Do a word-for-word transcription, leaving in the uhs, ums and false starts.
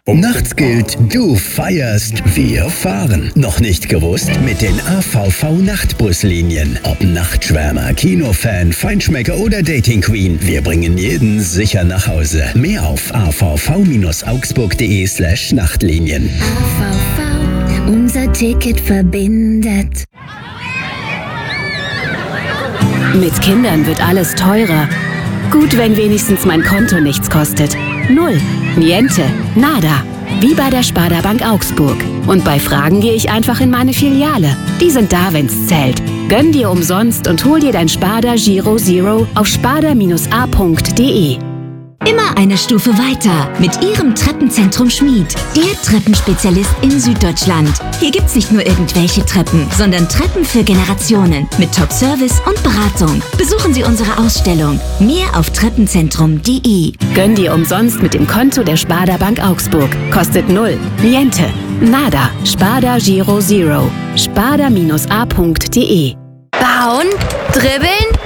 Nachts gilt, du feierst, wir fahren. Noch nicht gewusst? Mit den A V V-Nachtbuslinien. Ob Nachtschwärmer, Kinofan, Feinschmecker oder Dating Queen. Wir bringen jeden sicher nach Hause. Mehr auf a v v augsburg punkt de slash Nachtlinien. A V V, unser Ticket verbindet. Mit Kindern wird alles teurer. Gut, wenn wenigstens mein Konto nichts kostet. Null, niente, nada. Wie bei der Sparda Bank Augsburg. Und bei Fragen gehe ich einfach in meine Filiale. Die sind da, wenn's zählt. Gönn dir umsonst und hol dir dein Sparda Giro Zero auf sparda a punkt de. Immer eine Stufe weiter mit Ihrem Treppenzentrum Schmied. Der Treppenspezialist in Süddeutschland. Hier gibt's nicht nur irgendwelche Treppen, sondern Treppen für Generationen mit Top-Service und Beratung. Besuchen Sie unsere Ausstellung. Mehr auf treppenzentrum punkt de. Gönn dir umsonst mit dem Konto der Sparda Bank Augsburg. Kostet null, niente, nada. Sparda Giro Zero. sparda a punkt de. Bauen, dribbeln,